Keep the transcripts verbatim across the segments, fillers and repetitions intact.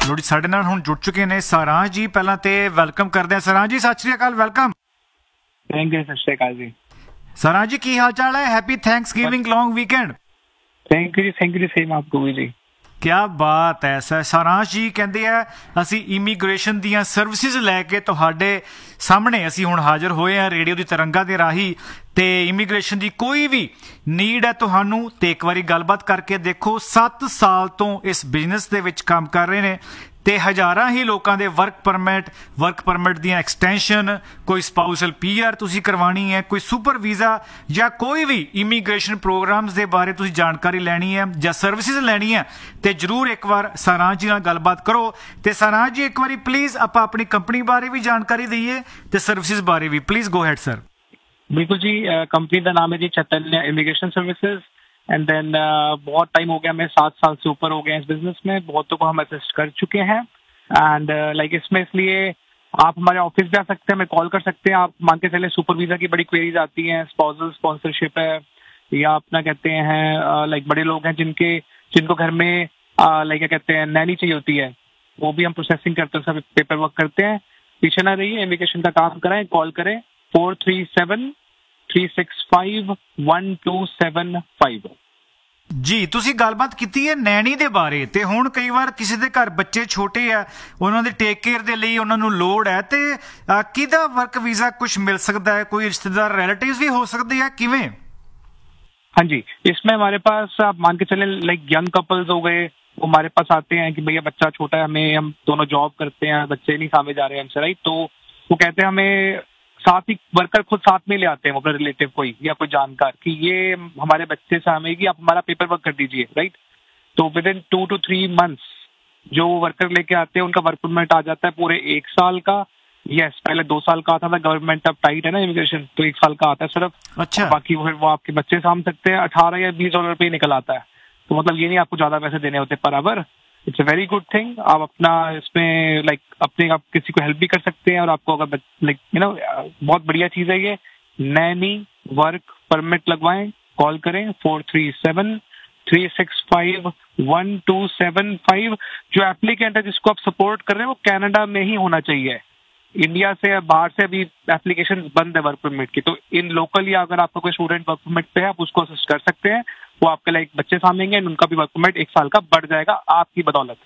ਲੋੜੀ ਸਾਡੇ ਨਾਲ ਹੁਣ ਜੁੜ ਚੁੱਕੇ ਨੇ ਸਾਰਾਂਸ਼ ਜੀ। ਪਹਿਲਾਂ ਤੇ ਵੈਲਕਮ ਕਰਦੇ ਹਾਂ ਸਾਰਾਂਸ਼ ਜੀ, ਸਤਿ ਸ਼੍ਰੀ ਅਕਾਲ, ਵੈਲਕਮ। ਥੈਂਕ ਯੂ, ਸਤਿ ਸ਼੍ਰੀ ਅਕਾਲ ਜੀ। ਸਾਰਾਂਸ਼ ਜੀ ਕੀ ਹਾਲ ਚਾਲ ਹੈ? Happy Thanksgiving long weekend. Thank you ਜੀ, ਥੈਂਕ ਯੂ ਜੀ, ਸੇਮ ਆਪਕੋ ਵੀ ਜੀ। ਕਿਆ ਬਾਤ ਹੈ ਸਰ। ਸਾਰਾਂਸ਼ ਜੀ ਕਹਿੰਦੇ ਆ ਅਸੀਂ ਇਮੀਗ੍ਰੇਸ਼ਨ ਦੀਆਂ ਸਰਵਿਸਿਜ਼ ਲੈ ਕੇ ਤੁਹਾਡੇ ਸਾਹਮਣੇ ਅਸੀਂ ਹੁਣ ਹਾਜ਼ਰ ਹੋਏ ਹਾਂ ਰੇਡੀਓ ਦੀ ਤਰੰਗਾਂ ਦੇ ਰਾਹੀਂ, ਤੇ ਇਮੀਗ੍ਰੇਸ਼ਨ ਦੀ ਕੋਈ ਵੀ ਨੀਡ ਹੈ ਤੁਹਾਨੂੰ ਤੇ ਇੱਕ ਵਾਰੀ ਗੱਲਬਾਤ ਕਰਕੇ ਦੇਖੋ। ਸੱਤ ਸਾਲ ਤੋਂ ਇਸ ਬਿਜ਼ਨਸ ਦੇ ਵਿੱਚ ਕੰਮ ਕਰ ਰਹੇ ਨੇ ਤੇ ਹਜ਼ਾਰਾਂ ਹੀ ਲੋਕਾਂ ਦੇ ਵਰਕ ਪਰਮਿਟ ਵਰਕ ਪਰਮਿਟ ਦੀਆਂ ਐਕਸਟੈਂਸ਼ਨ, ਕੋਈ ਸਪਾਊਸਲ ਪੀ ਆਰ ਤੁਸੀਂ ਕਰਵਾਉਣੀ ਹੈ, ਕੋਈ ਸੁਪਰ ਵੀਜ਼ਾ ਜਾਂ ਕੋਈ ਵੀ ਇਮੀਗ੍ਰੇਸ਼ਨ ਪ੍ਰੋਗਰਾਮਸ ਦੇ ਬਾਰੇ ਤੁਸੀਂ ਜਾਣਕਾਰੀ ਲੈਣੀ ਹੈ ਜਾਂ ਸਰਵਿਸਿਜ਼ ਲੈਣੀ ਹੈ ਤੇ ਜ਼ਰੂਰ ਇੱਕ ਵਾਰ ਸਾਰਾਂਸ਼ ਜੀ ਨਾਲ ਗੱਲਬਾਤ ਕਰੋ। ਤੇ ਸਾਰਾਂਸ਼ ਜੀ ਇੱਕ ਵਾਰੀ ਪਲੀਜ਼ ਆਪਾਂ ਆਪਣੀ ਕੰਪਨੀ ਬਾਰੇ ਵੀ ਜਾਣਕਾਰੀ ਦਈਏ ਤੇ ਸਰਵਿਸਿਜ਼ ਬਾਰੇ ਵੀ। Please go head sir. बिल्कुल जी, कंपनी का नाम है जी चैतन्य इमिग्रेशन सर्विसेज। एंड देन बहुत टाइम हो गया, मैं सात साल से ऊपर हो गया इस बिजनेस में, बहुतों को हम असिस्ट कर चुके हैं। एंड लाइक uh, इसमें इसलिए आप हमारे ऑफिस भी आ सकते हैं, हमें कॉल कर सकते हैं। आप मान के चले सुपर वीजा की बड़ी क्वेरीज आती हैं, स्पॉउसल स्पॉन्सरशिप है या अपना कहते हैं लाइक बड़े लोग हैं जिनके जिनको घर में लाइक क्या कहते हैं नैनी चाहिए होती है, वो भी हम प्रोसेसिंग करते हैं, सब पेपर वर्क करते हैं। पीछे ना रहिए, इमिग्रेशन का काम कराएं, कॉल करें four three seven three six five one two seven five. ਜੀ ਤੁਸੀਂ ਗੱਲਬਾਤ ਕੀਤੀ ਹੈ ਨੈਣੀ ਦੇ ਬਾਰੇ, ਤੇ ਹੁਣ ਕਈ ਵਾਰ ਕਿਸੇ ਦੇ ਘਰ ਬੱਚੇ ਛੋਟੇ ਆ, ਉਹਨਾਂ ਦੇ ਟੇਕ ਕੇਅਰ ਦੇ ਲਈ ਉਹਨਾਂ ਨੂੰ ਲੋੜ ਹੈ, ਤੇ ਕਿਹਦਾ ਵਰਕ ਵੀਜ਼ਾ ਕੁਝ ਮਿਲ ਸਕਦਾ ਹੈ? ਕੋਈ ਰਿਸ਼ਤੇਦਾਰ ਰਿਲੇटिव्स भी हो सकते हैं, किवें? हाँ जी, इसमें हमारे पास आप मान के चले लाइक यंग कपल्स हो गए, वो हमारे पास आते हैं कि भैया बच्चा छोटा है, हमें हम दोनों जॉब करते हैं, बच्चे नहीं सामने जा रहे हैं हमसे, राइट? तो वो कहते हैं हमें साथ ही वर्कर खुद साथ में ले आते हैं, अपने रिलेटिव कोई या कोई जानकार कि ये हमारे बच्चे से हमें कि आप हमारा पेपर वर्क कर दीजिए, राइट? तो with in to to three months जो वर्कर लेके आते हैं उनका वर्क परमिट आ जाता है पूरे एक साल का। यस, पहले दो साल का आता था, गवर्नमेंट अब टाइट है ना इमिग्रेशन, तो एक साल का आता है सिर्फ। अच्छा। बाकी वो वो आपके बच्चे साम सकते हैं, अठारह या बीस डॉलर पे निकल आता है। तो मतलब ये नहीं आपको ज्यादा पैसे देने होते per hour. It's a very good thing. आप अपना इसमें लाइक अपने आप किसी को हेल्प भी कर सकते हैं, और आपको अगर लाइक यू नो बहुत बढ़िया चीज है ये। नैनी वर्क परमिट लगवाएं, कॉल करें four three seven three six five one two seven five. जो एप्लीकेंट है जिसको आप सपोर्ट कर रहे हैं वो कनाडा में ही होना चाहिए, इंडिया से बाहर से अभी एप्लीकेशन बंद है वर्क परमिट की। तो इन लोकल या अगर आपका कोई स्टूडेंट वर्क परमिट पे है आप उसको असिस्ट कर सकते हैं, वो आपके लाइक बच्चे सामेंगे, उनका भी वर्क परमिट एक साल का बढ़ जाएगा आपकी बदौलत।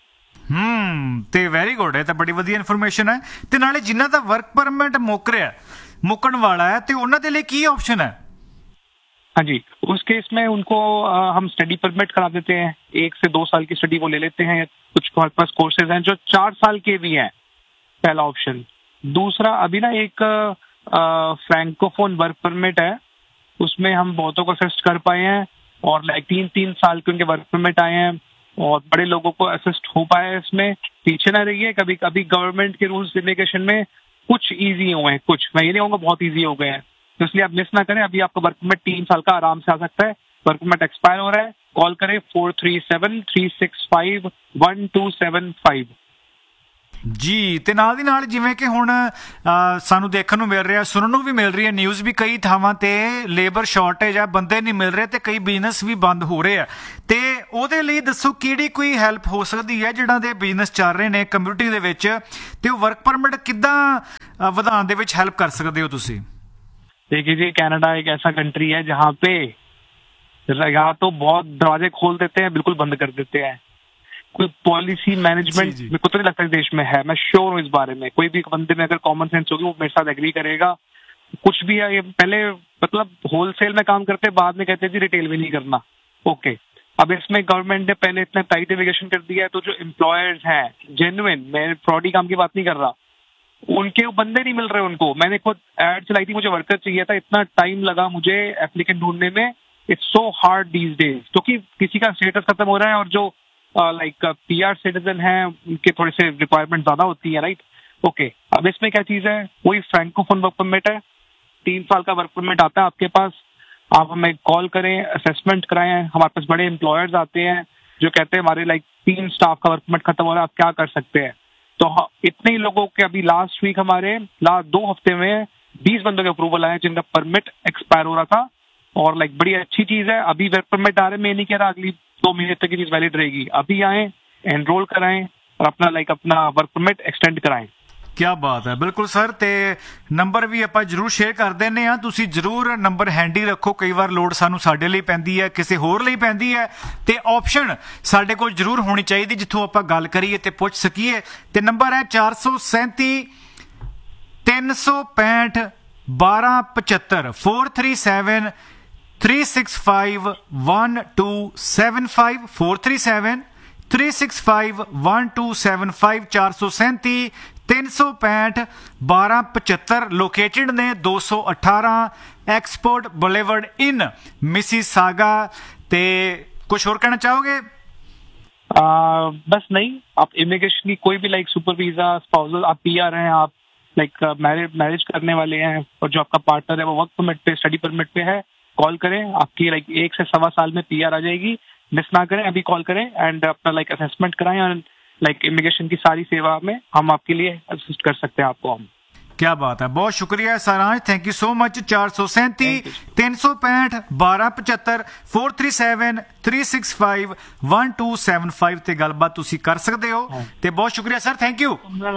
ਹਮ ਤੇ ਵੈਰੀ ਗੁੱਡ ਹੈ, ਤਾਂ ਬੜੀ ਵਧੀਆ ਇਨਫੋਰਮੇਸ਼ਨ ਹੈ। ਤੇ ਨਾਲੇ ਜਿਨ੍ਹਾਂ ਦਾ ਵਰਕ ਪਰਮਿਟ ਮੁੱਕ ਰਿਹਾ ਮੁੱਕਣ ਵਾਲਾ है तो ਉਹਨਾਂ ਦੇ ਲਈ ਕੀ ऑप्शन है? हाँ जी, उस केस में उनको आ, हम स्टडी परमिट करा देते हैं, एक से दो साल की स्टडी वो ले लेते हैं। कुछ हमारे पास कोर्सेज हैं जो चार साल के भी हैं, पहला ऑप्शन। दूसरा अभी ना एक फ्रैंकोफोन वर्क परमिट है, उसमें हम बहुतों को असिस्ट कर पाए हैं, और लाइक तीन तीन साल के उनके वर्क परमिट आए हैं, और बड़े लोगों को असिस्ट हो पाया है इसमें। पीछे ना रहिए, कभी कभी गवर्नमेंट के रूल्स इमिग्रेशन में कुछ ईजी हुए हैं, कुछ मैं ये नहीं कहूँगा बहुत ईजी हो गए हैं, तो इसलिए आप मिस ना करें। अभी आपका वर्क परमिट तीन साल का आराम से आ सकता है। वर्क परमिट एक्सपायर हो रहा है, कॉल करें four three seven three six five one two seven five. ਜੀ ਤੇ ਨਾਲ ਦੀ ਨਾਲ ਜਿਵੇਂ ਕਿ ਹੁਣ ਸਾਨੂੰ ਦੇਖਣ ਨੂੰ ਮਿਲ ਰਿਹਾ, ਸੁਣਨ ਨੂੰ ਵੀ ਮਿਲ ਰਹੀ ਹੈ ਨਿਊਜ਼ ਵੀ, ਕਈ ਥਾਵਾਂ ਤੇ ਲੇਬਰ ਸ਼ਾਰਟੇਜ ਆ, ਬੰਦੇ ਨਹੀਂ ਮਿਲ ਰਹੇ ਤੇ ਕਈ ਬਿਜ਼ਨਸ ਵੀ ਬੰਦ ਹੋ ਰਹੇ ਆ, ਤੇ ਉਹਦੇ ਲਈ ਦੱਸੋ ਕਿਹੜੀ ਕੋਈ ਹੈਲਪ ਹੋ ਸਕਦੀ ਹੈ ਜਿਹੜਾ ਦੇ ਬਿਜ਼ਨਸ ਚੱਲ ਰਹੇ ਨੇ ਕਮਿਊਨਿਟੀ ਦੇ ਵਿੱਚ, ਤੇ ਉਹ ਵਰਕ ਪਰਮਿਟ ਕਿੱਦਾਂ ਵਧਾਉਣ ਦੇ ਵਿੱਚ ਹੈਲਪ ਕਰ ਸਕਦੇ ਹੋ ਤੁਸੀਂ? देखिए जी, कनाडा एक ऐसा कंट्री है जहाँ पे यहाँ तो बहुत दरवाजे खोल देते हैं, बिल्कुल बंद कर देते हैं। कोई पॉलिसी मैनेजमेंट मेरे को तो नहीं लगता देश में है, मैं श्योर हूँ इस बारे में। कोई भी बंदे में अगर कॉमन सेंस होगी वो मेरे साथ एग्री करेगा। कुछ भी है ये, पहले मतलब होलसेल में काम करते, बाद में कहते हैं जी रिटेल में नहीं करना। ओके, अब इसमें गवर्नमेंट ने पहले इतना टाइट इमिग्रेशन कर दिया है, तो जो एम्प्लॉयर्स हैं जेन्युइन, मैं फ्रॉडी काम की बात नहीं कर रहा, उनके बंदे नहीं मिल रहे उनको। मैंने खुद एड चलाई थी, मुझे वर्कर चाहिए था, इतना टाइम लगा मुझे एप्लीकेंट ढूंढने में। It's so hard these days, क्योंकि किसी का स्टेटस खत्म हो रहा है, और जो लाइक पीआर सिटीजन है उनके थोड़े से रिक्वायरमेंट ज्यादा होती है, राइट? ओके, अब इसमें क्या चीज है, वही फ्रैंकोफोन वर्क परमिट है, तीन साल का वर्क परमिट आता है आपके पास। आप हमें कॉल करें, असेसमेंट कराएं। हमारे पास बड़े एम्प्लॉयर्स आते हैं जो कहते हैं हमारे लाइक तीन स्टाफ का वर्क परमिट खत्म हो रहा है, आप क्या कर सकते हैं? तो इतने ही लोगों के अभी लास्ट वीक हमारे लास्ट दो हफ्ते में बीस बंदों के अप्रूवल आए जिनका परमिट एक्सपायर हो रहा था, और लाइक बड़ी अच्छी चीज है। अभी वर्क परमिट आ रहे हैं, मैं नहीं कह रहा अगली दो महीने तक की चीज वैलिड रहेगी। अभी आए, एनरोल कराएं, और अपना लाइक अपना वर्क परमिट एक्सटेंड कराएं। क्या बात है, बिल्कुल सर। ਤੇ ਨੰਬਰ ਵੀ ਆਪਾਂ ਜਰੂਰ ਸ਼ੇਅਰ ਕਰ ਦਿੰਨੇ ਆ, ਤੁਸੀਂ ਜਰੂਰ ਨੰਬਰ ਹੈਂਡੀ ਰੱਖੋ। ਕਈ ਵਾਰ ਲੋੜ ਸਾਨੂੰ ਸਾਡੇ ਲਈ ਪੈਂਦੀ ਹੈ, ਕਿਸੇ ਹੋਰ ਲਈ ਪੈਂਦੀ ਹੈ, ਤੇ ਆਪਸ਼ਨ ਸਾਡੇ ਕੋਲ ਜਰੂਰ ਹੋਣੀ ਚਾਹੀਦੀ ਜਿੱਥੋਂ ਆਪਾਂ ਗੱਲ ਕਰੀਏ ਤੇ ਪੁੱਛ ਸਕੀਏ। ਤੇ ਨੰਬਰ ਹੈ ਚਾਰ ਸੌ ਸੈਂਤੀ ਤਿੰਨ ਸੌ ਪੈਂਹਠ ਬਾਰਾਂ ਪਚੱਤਰ four three seven three six five one two seven five four three seven three six five one two seven five चार सौ सैंती तीन सौ पैंठ बारह पचहत्तर लोकेटेड ने दो सौ अठारह एक्सपोर्ट बुलेवर्ड इन मिसिसागा। ते कुछ और कहना चाहोगे? आ, बस नहीं, आप इमिग्रेशन की कोई भी लाइक सुपर वीजा, स्पाउसल, आप पीआर हैं, आप लाइक मैरिज मैरिज करने वाले हैं और जो आपका पार्टनर है वो वर्क परमिट पे, स्टडी परमिट पे है, कॉल करें। आपकी लाइक एक से सवा साल में पीआर आ जाएगी। मिस ना करें, अभी कॉल करें एंड अपना लाइक असेसमेंट कराएं और लाइक इमिग्रेशन की सारी सेवा में हम आपके लिए असिस्ट कर सकते हैं आपको हम। क्या बात है, बहुत शुक्रिया सारांश, थैंक यू सो मच। चार सौ सैंती तीन सौ पैंठ बारह पचहत्तर four three seven three six five one two seven five ਤੇ ਗੱਲਬਾਤ ਤੁਸੀਂ ਕਰ ਸਕਦੇ ਹੋ। ਤੇ ਬਹੁਤ ਸ਼ੁਕਰੀਆ ਸਰ, ਥੈਂਕ ਯੂ।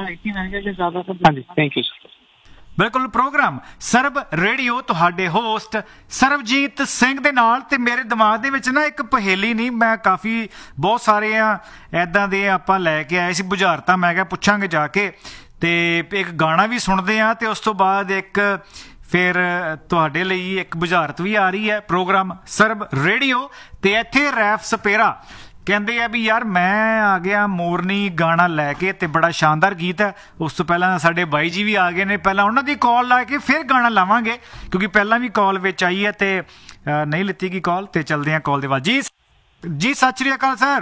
ਹਾਂਜੀ, ਥੈਂਕ ਯੂ ਸਰ। ਬਿਲਕੁਲ, ਪ੍ਰੋਗਰਾਮ ਸਰਬ ਰੇਡੀਓ ਤੁਹਾਡੇ ਹੋਸਟ ਸਰਬਜੀਤ ਸਿੰਘ ਦੇ ਨਾਲ। ਤੇ ਮੇਰੇ ਦਿਮਾਗ ਦੇ ਵਿੱਚ ਨਾ ਇੱਕ ਪਹੇਲੀ ਨਹੀਂ, ਮੈਂ ਕਾਫੀ ਬਹੁਤ ਸਾਰੇ ਆ ਐਦਾਂ ਦੇ ਆਪਾਂ ਲੈ ਕੇ ਆਏ ਸੀ ਬੁਝਾਰਤਾਂ। ਮੈਂ ਕਿਹਾ ਪੁੱਛਾਂਗੇ ਜਾ ਕੇ, ਤੇ ਇੱਕ ਗਾਣਾ ਵੀ ਸੁਣਦੇ ਆ ਤੇ ਉਸ ਤੋਂ ਬਾਅਦ ਇੱਕ ਫਿਰ ਤੁਹਾਡੇ ਲਈ ਇੱਕ ਬੁਝਾਰਤ ਵੀ ਆ ਰਹੀ ਹੈ। ਪ੍ਰੋਗਰਾਮ ਸਰਬ ਰੇਡੀਓ ਤੇ ਇੱਥੇ ਰੈਫ ਸਪੇਰਾ ਕਹਿੰਦੇ ਆ ਵੀ ਯਾਰ ਮੈਂ ਆ ਗਿਆ ਮੋਰਨੀ ਗਾਣਾ ਲੈ ਕੇ, ਤੇ ਬੜਾ ਸ਼ਾਨਦਾਰ ਗੀਤ ਹੈ। ਉਸ ਤੋਂ ਪਹਿਲਾਂ ਸਾਡੇ ਬਾਈ ਜੀ ਵੀ ਆ ਗਏ ਨੇ, ਪਹਿਲਾਂ ਉਹਨਾਂ ਦੀ ਕਾਲ ਲਾ ਕੇ ਫਿਰ ਗਾਣਾ ਲਾਵਾਂਗੇ ਕਿਉਂਕਿ ਪਹਿਲਾਂ ਵੀ ਕਾਲ ਵਿੱਚ ਆਈ ਹੈ ਤੇ ਨਹੀਂ ਲਿੱਤੀ ਗਈ ਕਾਲ। ਤੇ ਚੱਲਦੇ ਆ ਕਾਲ ਦੇ ਬਾਅਦ। ਜੀ ਜੀ ਸਤਿ ਸ਼੍ਰੀ ਅਕਾਲ ਸਰ।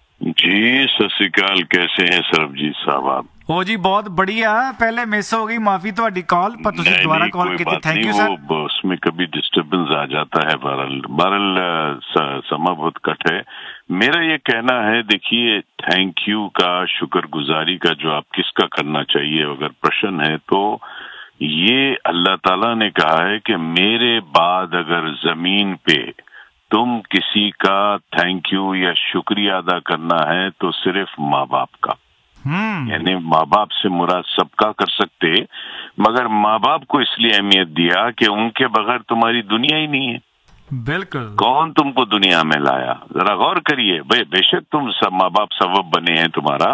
जी सत श्री अकाल, कैसे हैं सरबजीत साहब आप? ओ जी बहुत बढ़िया, पहले मिस हो गई, माफी ਤੁਹਾਡੀ ਕਾਲ पर ਤੁਸੀਂ दोबारा कॉल की थी, थैंक यू सर। वो उसमें कभी डिस्टर्बेंस आ जाता है, बहरहाल बहरहाल समय बहुत कट है। मेरा ये कहना है, देखिए थैंक यू का, शुक्रगुजारी का जो आप किसका करना चाहिए अगर प्रश्न है तो ये अल्लाह ताला ने कहा है कि मेरे बाद अगर जमीन पे तुम किसी का थैंक यू या शुक्रिया अदा करना है तो सिर्फ माँ बाप का। यानी माँ बाप से मुराद सबका कर सकते, मगर माँ बाप को इसलिए अहमियत दिया कि उनके बगैर तुम्हारी दुनिया ही नहीं है। बिल्कुल, कौन तुमको दुनिया में लाया, जरा गौर करिए भाई। बेशक तुम सब माँ बाप सबब बने हैं तुम्हारा,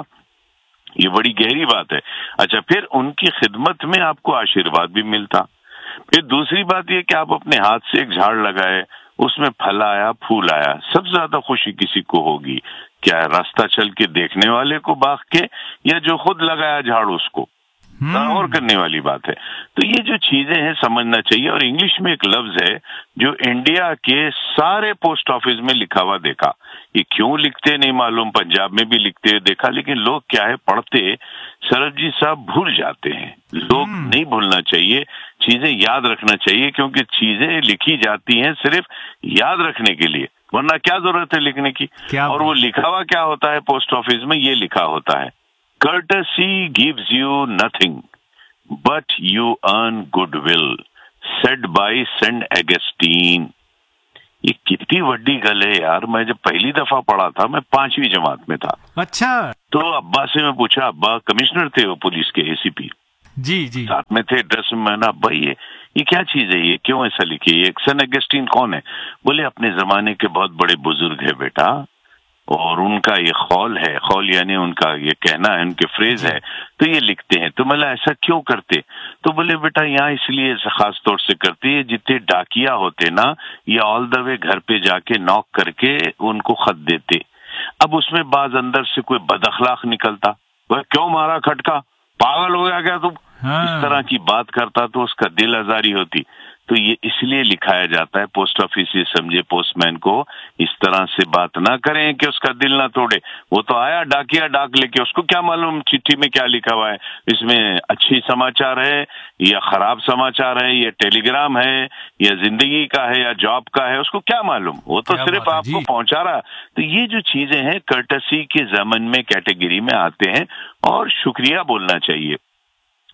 ये बड़ी गहरी बात है। अच्छा, फिर उनकी खिदमत में आपको आशीर्वाद भी मिलता। फिर दूसरी बात ये कि आप अपने हाथ से एक झाड़ लगाए, उसमें फल आया, फूल आया, सबसे ज्यादा खुशी किसी को होगी? क्या रास्ता चल के देखने वाले को बाग के, या जो खुद लगाया झाड़ उसको? और करने वाली बात है। तो ये जो चीजें हैं समझना चाहिए। और इंग्लिश में एक लफ्ज है जो इंडिया के सारे पोस्ट ऑफिस में लिखा हुआ देखा, ये क्यों लिखते नहीं मालूम, पंजाब में भी लिखते हुए देखा, लेकिन लोग क्या है पढ़ते सरबजीत साहब भूल जाते हैं। लोग नहीं भूलना चाहिए, चीजें याद रखना चाहिए, क्योंकि चीजें लिखी जाती हैं सिर्फ याद रखने के लिए, वरना क्या जरूरत है लिखने की। और वो लिखा हुआ क्या होता है पोस्ट ऑफिस में, ये लिखा होता है, courtesy gives you nothing but you earn goodwill, said by Saint Augustine। ये कितनी बड़ी गल है यार। मैं जब पहली दफा पढ़ा था, मैं पांचवी जमात में था। अच्छा, तो अब्बा से मैं पूछा, अब्बा कमिश्नर थे वो पुलिस के, एसीपी जी जी साथ में थे ड्रेस में। मैंने अब्बा ये ये क्या चीज है, ये क्यों ऐसा लिखी है? सेंट अगस्टीन कौन है? बोले अपने जमाने के बहुत बड़े बुजुर्ग है बेटा, और उनका ये खौल है, खौल यानी उनका ये कहना है, उनके फ्रेज है, तो ये लिखते हैं। तो मतलब ऐसा क्यों करते? तो बोले बेटा यहाँ इसलिए खास तौर से करते हैं, जितने डाकिया होते ना, ये ऑल द वे घर पे जाके नॉक करके उनको खत देते। अब उसमें बाज अंदर से कोई बदअखलाक निकलता, वह क्यों मारा खटका, पागल हो गया क्या तुम? हाँ। इस तरह की बात करता तो उसका दिल आजारी होती। तो ये इसलिए लिखाया जाता है, पोस्ट ऑफिस ये समझे पोस्टमैन को इस तरह से बात ना करें कि उसका दिल ना तोड़े। वो तो आया डाकिया डाक लेके, उसको क्या मालूम चिट्ठी में क्या लिखा हुआ है, इसमें अच्छी समाचार है या खराब समाचार है, या टेलीग्राम है या जिंदगी का है या जॉब का है, उसको क्या मालूम। वो तो सिर्फ आपको पहुंचा रहा। तो ये जो चीजें हैं कर्टसी के जमन में कैटेगरी में आते हैं, और शुक्रिया बोलना चाहिए।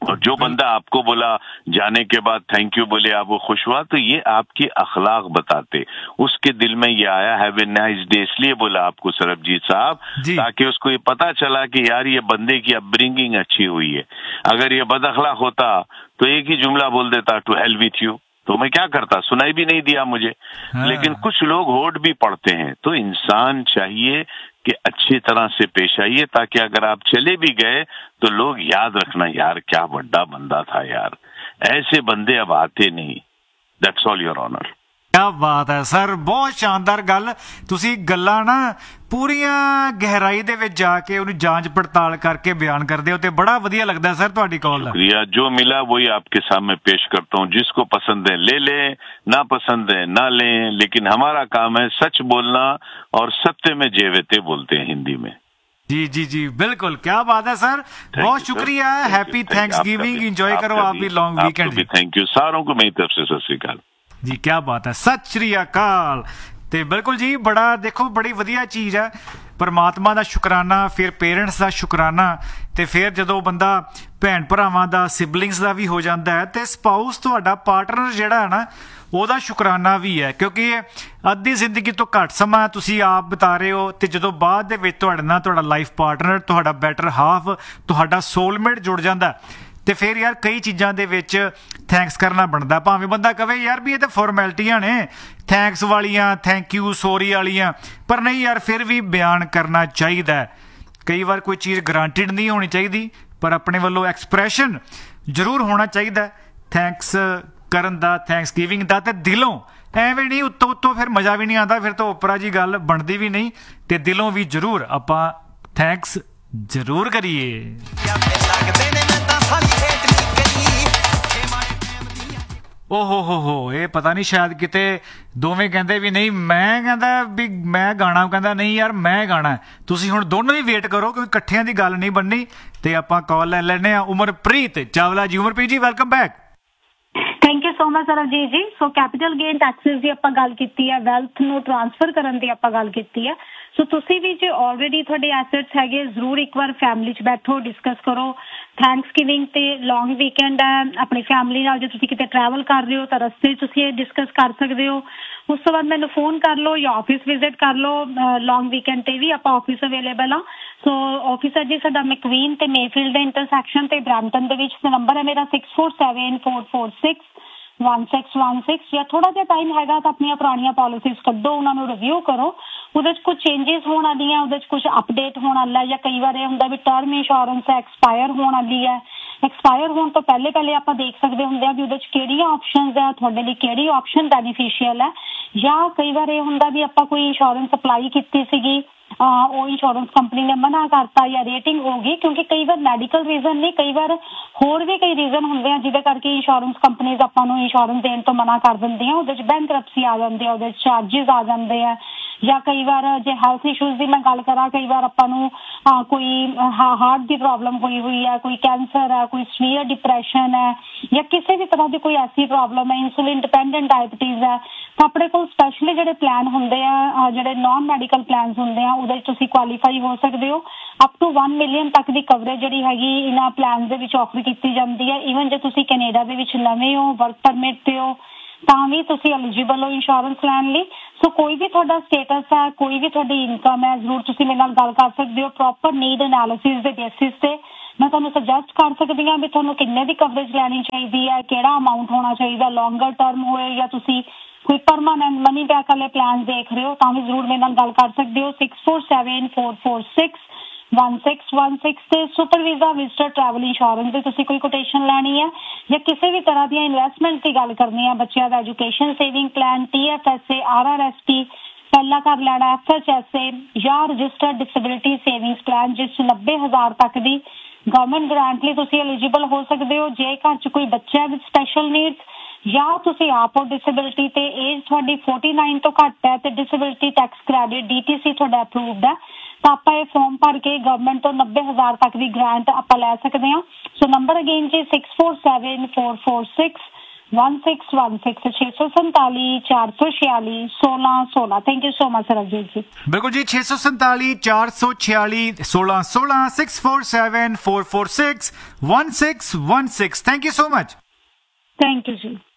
और जो बंदा आपको बोला जाने के बाद थैंक यू बोले, आप वो खुश हुआ, तो ये आपके अखलाक बताते, उसके दिल में ये आया हैव ए नाइस डे, इसलिए बोला आपको सरबजीत साहब, ताकि उसको ये पता चला कि यार ये बंदे की अपब्रिंगिंग अच्छी हुई है। अगर ये बद अखलाक होता तो एक ही जुमला बोल देता, टू हेल विथ यू, तो मैं क्या करता, सुनाई भी नहीं दिया मुझे। हाँ। लेकिन कुछ लोग होड़ भी पढ़ते हैं, तो इंसान चाहिए कि अच्छी तरह से पेश आइए, ताकि अगर आप चले भी गए तो लोग याद रखना, यार क्या बड़ा बंदा था यार, ऐसे बंदे अब आते नहीं। That's all your honour. क्या बात है सर, बहुत शानदार गल, ਤੁਸੀਂ ਗੱਲਾਂ ਨਾ ਪੂਰੀਆਂ ਗਹਿਰਾਈ ਦੇ ਵਿੱਚ ਜਾ ਕੇ ਉਹਨੂੰ ਜਾਂਚ ਪੜਤਾਲ ਕਰਕੇ ਬਿਆਨ ਕਰਦੇ ਹੋ ਤੇ ਬੜਾ ਵਧੀਆ ਲੱਗਦਾ ਸਰ ਤੁਹਾਡੀ ਕਾਲ ਦਾ। शुक्रिया, जो मिला वही आपके सामने पेश करता हूँ, जिसको पसंद है ले ले, ना पसंद है ना लें, लेकिन हमारा काम है सच बोलना, और सत्य में जेवेते बोलते हैं हिंदी में। जी जी जी बिल्कुल, क्या बात है सर, बहुत शुक्रिया, हैप्पी थैंक्स गिविंग, एंजॉय करो आप भी लॉन्ग वीकेंड। थैंक यू सारों को मेरी तरफ से, सत श्री अकाल जी। क्या बात है, सत श्री अकाल। ਤੇ ਬਿਲਕੁਲ ਜੀ, ਬੜਾ ਦੇਖੋ ਬੜੀ ਵਧੀਆ ਚੀਜ਼ ਹੈ, ਪਰਮਾਤਮਾ ਦਾ ਸ਼ੁਕਰਾਨਾ, ਫਿਰ ਪੇਰੈਂਟਸ ਦਾ ਸ਼ੁਕਰਾਨਾ, ਤੇ ਫਿਰ ਜਦੋਂ ਬੰਦਾ ਭੈਣ ਭਰਾਵਾਂ ਦਾ, ਸਿਬਲਿੰਗਸ ਦਾ ਵੀ ਹੋ ਜਾਂਦਾ ਹੈ, ਤੇ ਸਪਾਊਸ ਤੁਹਾਡਾ ਪਾਰਟਨਰ ਜਿਹੜਾ ਹੈ ਨਾ, ਉਹਦਾ ਸ਼ੁਕਰਾਨਾ ਵੀ ਹੈ, ਕਿਉਂਕਿ ਅੱਧੀ ਜ਼ਿੰਦਗੀ ਤੋਂ ਘੱਟ ਸਮਾਂ ਤੁਸੀਂ ਆਪ ਬਿਤਾ ਰਹੇ ਹੋ, ਤੇ ਜਦੋਂ ਬਾਅਦ ਦੇ ਵਿੱਚ ਤੁਹਾਡੇ ਨਾਲ ਤੁਹਾਡਾ ਲਾਈਫ ਪਾਰਟਨਰ, ਤੁਹਾਡਾ ਬੈਟਰ ਹਾਫ, ਤੁਹਾਡਾ ਸੋਲਮੇਟ ਜੁੜ ਜਾਂਦਾ, ਤੇ ਫਿਰ ਯਾਰ ਕਈ ਚੀਜ਼ਾਂ ਦੇ ਵਿੱਚ ਥੈਂਕਸ ਕਰਨਾ ਬਣਦਾ। ਭਾਵੇਂ ਬੰਦਾ ਕਵੇ ਯਾਰ ਵੀ ਇਹ ਤਾਂ ਫਾਰਮੈਲਿਟੀਆਂ ਨੇ ਥੈਂਕਸ ਵਾਲੀਆਂ, ਥੈਂਕ ਯੂ ਸੋਰੀ ਵਾਲੀਆਂ, ਪਰ ਨਹੀਂ ਯਾਰ ਫਿਰ ਵੀ ਬਿਆਨ ਕਰਨਾ ਚਾਹੀਦਾ। ਕਈ ਵਾਰ ਕੋਈ ਚੀਜ਼ ਗਰਾਂਟਿਡ ਨਹੀਂ ਹੋਣੀ ਚਾਹੀਦੀ, ਪਰ ਆਪਣੇ ਵੱਲੋਂ ਐਕਸਪ੍ਰੈਸ਼ਨ ਜ਼ਰੂਰ ਹੋਣਾ ਚਾਹੀਦਾ ਥੈਂਕਸ ਕਰਨ ਦਾ, ਥੈਂਕਸ ਗਿਵਿੰਗ ਦਾ, ਤੇ ਦਿਲੋਂ, ਐਵੇਂ ਨਹੀਂ ਉੱਤੋਂ ਉੱਤੋਂ ਫਿਰ ਮਜ਼ਾ ਵੀ ਨਹੀਂ ਆਉਂਦਾ, ਫਿਰ ਤਾਂ ਓਪਰਾ ਜੀ ਗੱਲ ਬਣਦੀ ਵੀ ਨਹੀਂ, ਤੇ ਦਿਲੋਂ ਵੀ ਜ਼ਰੂਰ ਆਪਾਂ ਥੈਂਕਸ ਜ਼ਰੂਰ ਕਰੀਏ। ਓ ਹੋ ਹੋ ਹੋ, ਇਹ ਪਤਾ ਨਹੀਂ ਸ਼ਾਇਦ ਕਿਤੇ ਦੋਵੇਂ ਕਹਿੰਦੇ ਵੀ ਨਹੀਂ ਮੈਂ ਕਹਿੰਦਾ ਵੀ ਮੈਂ ਗਾਣਾ, ਕਹਿੰਦਾ ਨਹੀਂ ਯਾਰ ਮੈਂ ਗਾਣਾ। ਤੁਸੀਂ ਹੁਣ ਦੋਨੋਂ ਹੀ ਵੇਟ ਕਰੋ, ਕਿਉਂਕਿ ਇਕੱਠਿਆਂ ਦੀ ਗੱਲ ਨਹੀਂ ਬਣਨੀ। ਤੇ ਆਪਾਂ ਕਾਲ ਲੈ ਲੈਂਦੇ ਹਾਂ ਉਮਰਪ੍ਰੀਤ ਚਾਵਲਾ ਜੀ। ਉਮਰਪ੍ਰੀਤ ਜੀ welcome back. Thank you so much Sarabjit ਜੀ। ਸੋ ਕੈਪੀਟਲ ਗੇਨ ਟੈਕਸਿਸ ਦੀ ਆਪਾਂ ਗੱਲ ਕੀਤੀ ਹੈ, ਵੈਲਥ ਨੂੰ ਟ੍ਰਾਂਸਫਰ ਕਰਨ ਦੀ ਆਪਾਂ ਗੱਲ ਕੀਤੀ ਹੈ। ਸੋ ਤੁਸੀਂ ਵੀ ਜੇ ਆਲਰੇਡੀ ਤੁਹਾਡੇ ਐਸੈਟਸ ਹੈਗੇ, ਜ਼ਰੂਰ ਇੱਕ ਵਾਰ ਫੈਮਿਲੀ 'ਚ ਬੈਠੋ, ਡਿਸਕਸ ਕਰੋ। ਥੈਂਕਸ ਗਿਵਿੰਗ ਤੇ ਲੌਂਗ ਵੀਕਐਂਡ ਹੈ, ਆਪਣੀ ਫੈਮਿਲੀ ਨਾਲ ਜੇ ਤੁਸੀਂ ਕਿਤੇ ਟਰੈਵਲ ਕਰ ਰਹੇ ਹੋ ਤਾਂ ਰਸਤੇ 'ਚ ਤੁਸੀਂ ਇਹ ਡਿਸਕਸ ਕਰ ਸਕਦੇ ਹੋ। ਉਸ ਤੋਂ ਬਾਅਦ ਮੈਨੂੰ ਫੋਨ ਕਰ ਲਓ ਜਾਂ ਆਫਿਸ ਵਿਜ਼ਿਟ ਕਰ ਲਓ। ਲੌਂਗ ਵੀਕਐਂਡ 'ਤੇ ਵੀ ਆਪਾਂ ਆਫਿਸ ਅਵੇਲੇਬਲ ਆ। ਸੋ ਆਫਿਸ ਹੈ ਜੀ ਸਾਡਾ ਮੈਕਵੀਨ ਤੇ ਮੇਫੀਲਡ ਦੇ ਇੰਟਰਸੈਕਸ਼ਨ ਤੇ ਬਰੈਂਪਟਨ ਦੇ ਵਿੱਚ। ਨੰਬਰ ਹੈ ਮੇਰਾ six four seven four four six one six one six. ਜਾਂ ਥੋੜਾ ਜਿਹਾ ਟਾਈਮ ਹੈਗਾ ਤਾਂ ਆਪਣੀਆਂ ਪੁਰਾਣੀਆਂ ਪਾਲਿਸੀਜ਼ ਕੱਢੋ, ਉਹਨਾਂ ਨੂੰ ਰਿਵਿਊ ਕਰੋ। ਉਹਦੇ 'ਚ ਕੁਝ ਚੇਂਜਿਸ ਹੋਣ ਵਾਲੀਆਂ, ਉਹਦੇ 'ਚ ਕੁਝ ਅਪਡੇਟ ਹੋਣ ਵਾਲਾ, ਜਾਂ ਕਈ ਵਾਰ ਇਹ ਹੁੰਦਾ ਵੀ ਟਰਮ ਇੰਸ਼ੋਰੈਂਸ ਐਕਸਪਾਇਰ ਹੋਣ ਵਾਲੀ ਹੈ। ਐਕਸਪਾਇਰ ਹੋਣ ਤੋਂ ਪਹਿਲੇ ਪਹਿਲੇ ਆਪਾਂ ਦੇਖ ਸਕਦੇ ਹੁੰਦੇ ਆ ਵੀ ਉਹਦੇ 'ਚ ਕਿਹੜੀਆਂ ਆਪਸ਼ਨਸ ਹੈ, ਤੁਹਾਡੇ ਲਈ ਕਿਹੜੀ ਆਪਸ਼ਨ ਬੈਨੀਫੀਸ਼ੀਅਲ ਹੈ। ਜਾਂ ਕਈ ਵਾਰ ਇਹ ਹੁੰਦਾ ਵੀ ਆਪਾਂ ਕੋਈ ਇੰਸ਼ੋਰੈਂਸ ਅਪਲਾਈ ਕੀਤੀ ਸੀਗੀ, ਉਹ ਇੰਸ਼ੋਰੈਂਸ ਕੰਪਨੀ ਨੇ ਮਨਾ ਕਰਤਾ ਜਾਂ ਰੇਟਿੰਗ ਹੋ ਗਈ, ਕਿਉਂਕਿ ਕਈ ਵਾਰ ਮੈਡੀਕਲ ਰੀਜ਼ਨ ਨਹੀਂ, ਕਈ ਵਾਰ ਹੋਰ ਵੀ ਕਈ ਰੀਜ਼ਨ ਹੁੰਦੇ ਆ ਜਿਹਦੇ ਕਰਕੇ ਇੰਸ਼ੋਰੈਂਸ ਕੰਪਨੀਜ਼ ਆਪਾਂ ਨੂੰ ਇੰਸ਼ੋਰੈਂਸ ਦੇਣ ਤੋਂ ਮਨਾ ਕਰ ਦਿੰਦੀਆਂ। ਉਹਦੇ 'ਚ ਬੈਂਕਰਪਸੀ ਆ ਜਾਂਦੀ ਆ, ਉਹਦੇ 'ਚ ਚਾਰਜਿਸ ਆ ਜਾਂਦੇ ਆ। ਜਾਂ ਕਈ ਵਾਰ ਜੇ ਹੈਲਥ ਇਸ਼ੂਜ਼ ਦੀ ਮੈਂ ਗੱਲ ਕਰਾਂ, ਕਈ ਵਾਰ ਆਪਾਂ ਨੂੰ ਕੋਈ ਹਾਰਟ ਦੀ ਪ੍ਰੋਬਲਮ ਹੋਈ ਹੋਈ ਹੈ, ਕੋਈ ਕੈਂਸਰ ਹੈ, ਕੋਈ ਸੀਵੀਅਰ ਡਿਪਰੈਸ਼ਨ ਹੈ, ਜਾਂ ਕਿਸੇ ਵੀ ਤਰ੍ਹਾਂ ਦੀ ਕੋਈ ਐਸੀ ਪ੍ਰੋਬਲਮ ਹੈ, ਇਨਸੂਲਿਨ ਡਿਪੈਂਡੈਂਟ ਡਾਇਬਟੀਜ਼ ਹੈ, ਤਾਂ ਆਪਣੇ ਕੋਲ ਸਪੈਸ਼ਲੀ ਜਿਹੜੇ ਪਲਾਨ ਹੁੰਦੇ ਆ, ਜਿਹੜੇ ਨੋਨ ਮੈਡੀਕਲ ਪਲਾਨਸ ਹੁੰਦੇ ਆ, ਉਹਦੇ 'ਚ ਤੁਸੀਂ ਕੁਆਲੀਫਾਈ ਹੋ ਸਕਦੇ ਹੋ। ਅਪ ਟੂ ਵਨ ਮਿਲੀਅਨ ਤੱਕ ਦੀ ਕਵਰੇਜ ਜਿਹੜੀ ਹੈਗੀ ਇਹਨਾਂ ਪਲਾਨ ਦੇ ਵਿੱਚ ਆਫਰ ਕੀਤੀ ਜਾਂਦੀ ਹੈ। ਈਵਨ ਜੇ ਤੁਸੀਂ ਕੈਨੇਡਾ ਦੇ ਵਿੱਚ ਨਵੇਂ ਹੋ, ਵਰਕ ਪਰਮਿਟ ਤੇ ਹੋ, ਤਾਂ ਵੀ ਤੁਸੀਂ ਐਲੀਜੀਬਲ ਹੋ ਇੰਸ਼ੋਰੈਂਸ ਲੈਣ ਲਈ। ਸੋ ਕੋਈ ਵੀ ਤੁਹਾਡਾ ਸਟੇਟਸ ਹੈ, ਕੋਈ ਵੀ ਤੁਹਾਡੀ ਇਨਕਮ ਹੈ, ਜ਼ਰੂਰ ਤੁਸੀਂ ਮੇਰੇ ਨਾਲ ਗੱਲ ਕਰ ਸਕਦੇ ਹੋ। ਪ੍ਰੋਪਰ ਨੀਡ ਐਨਾਲਿਸਿਸ ਦੇ ਬੇਸਿਸ ਤੇ ਮੈਂ ਤੁਹਾਨੂੰ ਸੁਜੈਸਟ ਕਰ ਸਕਦੀ ਹਾਂ ਵੀ ਤੁਹਾਨੂੰ ਕਿੰਨੇ ਦੀ ਕਵਰੇਜ ਲੈਣੀ ਚਾਹੀਦੀ ਹੈ, ਕਿਹੜਾ ਅਮਾਊਂਟ ਹੋਣਾ ਚਾਹੀਦਾ, ਲੌਂਗਰ ਟਰਮ ਹੋਏ ਜਾਂ ਤੁਸੀਂ ਕੋਈ ਪਰਮਾਨੈਂਟ ਮਨੀ ਬੈਕ ਵਾਲੇ ਪਲਾਨ ਦੇਖ ਰਹੇ ਹੋ, ਤਾਂ ਵੀ ਜ਼ਰੂਰ ਮੇਰੇ ਨਾਲ ਗੱਲ ਕਰ ਸਕਦੇ ਹੋ। Six four seven four four six one six one six ਤੇ super visa visitor travel insurance ਦੀ ਤੁਸੀਂ ਕੋਈ ਕੋਟੇਸ਼ਨ ਲੈਣੀ ਹੈ, ਜਾਂ ਕਿਸੇ ਵੀ ਤਰ੍ਹਾਂ ਦੀਆਂ ਇਨਵੈਸਟਮੈਂਟ ਦੀ ਗੱਲ ਕਰਨੀ ਹੈ, ਬੱਚਿਆਂ ਦਾ education saving plan, T F S A, R R S T, ਪਹਿਲਾ ਘਰ ਲੈਣਾ, ਐਫ ਐਚ ਐਸ ਏ, ਜਾਂ ਰਜਿਸਟਰਡ ਡਿਸੇਬਿਲਿਟੀ ਸੇਵਿੰਗਸ ਪਲਾਨ ਜਿਸ 'ਚ ਨੱਬੇ ਹਜ਼ਾਰ ਤੱਕ ਦੀ ਗਵਰਨਮੈਂਟ ਗ੍ਰਾਂਟ ਲਈ ਤੁਸੀਂ ਐਲੀਜੀਬਲ ਹੋ ਸਕਦੇ ਹੋ। ਜੇ ਘਰ 'ਚ ਕੋਈ ਬੱਚਾ ਵਿਦ ਸਪੈਸ਼ਲ ਨੀਡਸ, ਜਾਂ ਤੁਸੀਂ ਆਪ ਹੋ ਡਿਸੇਬਿਲਿਟੀ ਤੇ ਏਜ ਤੁਹਾਡੀ ਫੋਰਟੀ ਨਾਈਨ ਤੋਂ ਘੱਟ ਹੈ ਤੇ disability tax credit D T C ਤੁਹਾਡਾ ਅਪਰੂਵਡ ਹੈ, ਤਾਂ ਆਪਾਂ ਇਹ ਫਾਰਮ ਭਰ ਕੇ ਗਵਰਨਮੈਂਟ ਤੋਂ ਨੱਬੇ ਹਜ਼ਾਰ ਤੱਕ ਦੀ ਗ੍ਰਾਂਟ ਆਪਾਂ ਲੈ ਸਕਦੇ ਹਾਂ। ਸੋ number again G six four seven four four six one six one six छे सौ संताली चार सौ छियाली सोलह सोलह। Thank you so much Sarabjit जी। बिल्कुल जी, छे सौ संताली चार सौ छियाली सोलह सोलह six four seven four four six one six one six. Thank you so much. Thank you ji.